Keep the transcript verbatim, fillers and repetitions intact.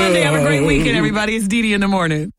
Monday. Have a great weekend, everybody. It's Dee Dee in the morning.